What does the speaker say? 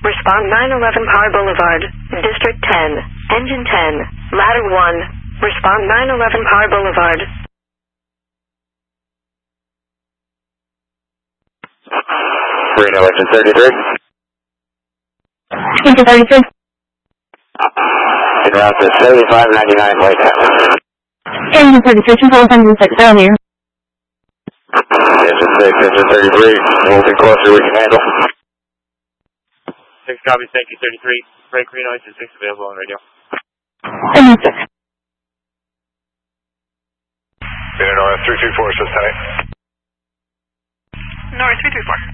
Respond 911 Power Boulevard, District 10, Engine 10, Ladder 1. Respond 911 Power Boulevard. Reno, Engine 33. Engine 33. En route to 7599 White House. Engine 33, control Engine 6 earlier. Engine 6, Engine 33. Moving closer we can handle. 6 copies, thank you, 33. Break Reno, Engine 6 available on radio. Engine 6. Reno, North 334, says tight. North 334.